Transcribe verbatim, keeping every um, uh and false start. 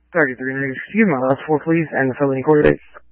thirty-three negative. Excuse my last four, please, and the felony court date.